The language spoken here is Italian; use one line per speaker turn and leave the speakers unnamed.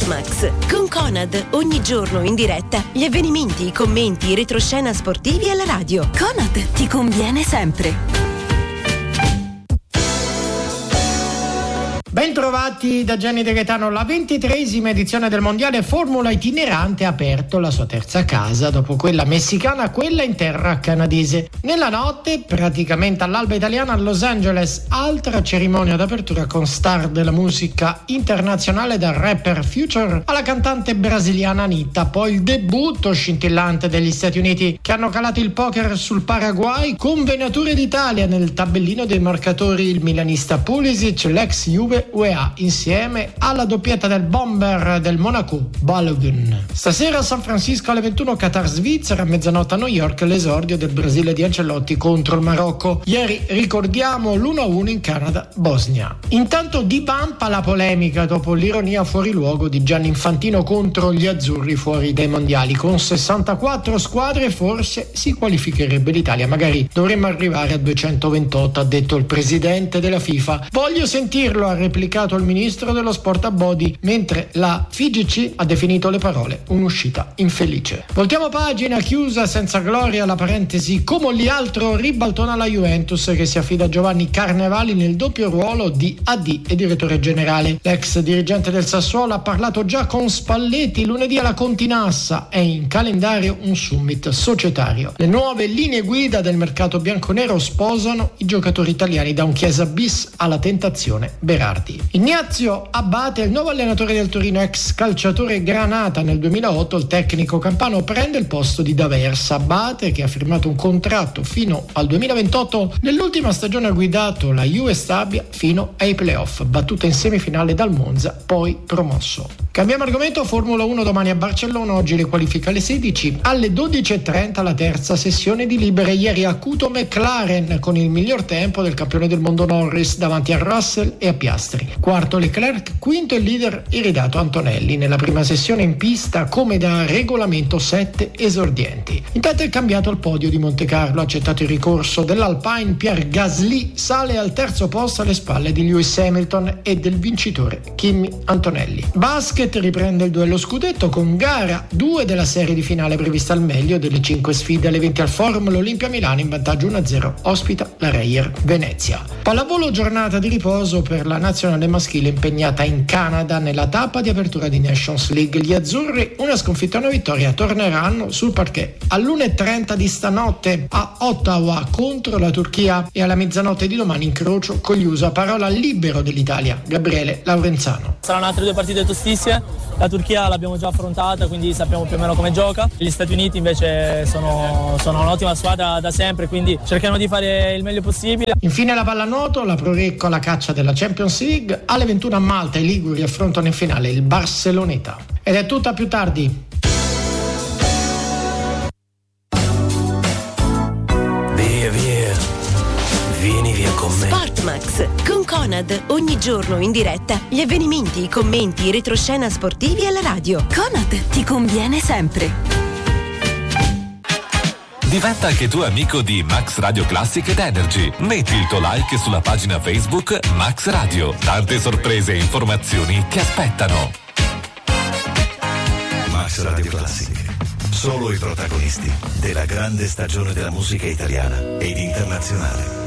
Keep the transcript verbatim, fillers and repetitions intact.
Sportmax con Conad, ogni giorno in diretta gli avvenimenti, i commenti, i retroscena sportivi alla radio. Conad ti conviene sempre.
Bentrovati da Gianni De Gaetano. La ventitreesima edizione del mondiale Formula Itinerante ha aperto la sua terza casa dopo quella messicana, quella in terra canadese. Nella notte, praticamente all'alba italiana, a Los Angeles, altra cerimonia d'apertura con star della musica internazionale, dal rapper Future alla cantante brasiliana Anitta. Poi il debutto scintillante degli Stati Uniti, che hanno calato il poker sul Paraguay, con venature d'Italia nel tabellino dei marcatori, il milanista Pulisic, l'ex Juve U E A, insieme alla doppietta del bomber del Monaco Balogun. Stasera a San Francisco alle ventuno Qatar Svizzera, a mezzanotte a New York l'esordio del Brasile di Ancelotti contro il Marocco. Ieri ricordiamo l'uno a uno in Canada Bosnia. Intanto divampa la polemica dopo l'ironia fuori luogo di Gianni Infantino contro gli azzurri fuori dai mondiali. Con sessantaquattro squadre forse si qualificherebbe l'Italia, magari dovremmo arrivare a duecentoventotto, ha detto il presidente della FIFA. Voglio sentirlo, ha replicato il ministro dello sport a Bodi, mentre la F I G C ha definito le parole un'uscita infelice. Voltiamo pagina, chiusa senza gloria la parentesi Comolli, altro ribaltone alla Juventus che si affida a Giovanni Carnevali nel doppio ruolo di A D e direttore generale. L'ex dirigente del Sassuolo ha parlato già con Spalletti. Lunedì alla Continassa è in calendario un summit societario. Le nuove linee guida del mercato bianconero sposano i giocatori italiani, da un Chiesa bis alla tentazione Berardi. Ignazio Abate è il nuovo allenatore del Torino, ex calciatore Granata nel duemilaotto. Il tecnico campano prende il posto di D'Aversa. Abate, che ha firmato un contratto fino al duemilaventotto, nell'ultima stagione ha guidato la Juve Stabia fino ai playoff, battuta in semifinale dal Monza, poi promosso. Cambiamo argomento. Formula uno domani a Barcellona, oggi le qualifiche alle sedici, alle dodici e trenta la terza sessione di libere. Ieri acuto McLaren con il miglior tempo del campione del mondo Norris davanti a Russell e a Piastri. Quarto Leclerc, quinto il leader iridato Antonelli. Nella prima sessione in pista, come da regolamento, sette esordienti. Intanto è cambiato il podio di Montecarlo, ha accettato il ricorso dell'Alpine. Pierre Gasly sale al terzo posto alle spalle di Lewis Hamilton e del vincitore Kimi Antonelli. Basket riprende il duello scudetto con gara due della serie di finale prevista al meglio delle cinque sfide alle venti al Forum. L'Olimpia Milano in vantaggio uno a zero ospita la Reyer Venezia. Pallavolo, giornata di riposo per la nazionale maschile impegnata in Canada nella tappa di apertura di Nations League. Gli azzurri, una sconfitta e una vittoria, torneranno sul parquet all'una e trenta di stanotte a Ottawa contro la Turchia e alla mezzanotte di domani incrocio con gli U S A. Parola libero dell'Italia, Gabriele Laurenzano.
Saranno altre due partite tostissime. La Turchia l'abbiamo già affrontata, quindi sappiamo più o meno come gioca. Gli Stati Uniti invece sono, sono un'ottima squadra da sempre, quindi cercheremo di fare il meglio possibile.
Infine la pallanuoto, la Pro Recco alla caccia della Champions League. Alle ventuno a Malta i liguri affrontano in finale il Barceloneta. Ed è tutta, più tardi.
Via via, vieni via con me.
Sportmax con Conad, ogni giorno in diretta gli avvenimenti, i commenti, i retroscena sportivi alla radio. Conad ti conviene sempre.
Diventa anche tu amico di Max Radio Classic ed Energy. Metti il tuo like sulla pagina Facebook Max Radio. Tante sorprese e informazioni ti aspettano.
Max Radio Classic. Solo i protagonisti della grande stagione della musica italiana ed internazionale.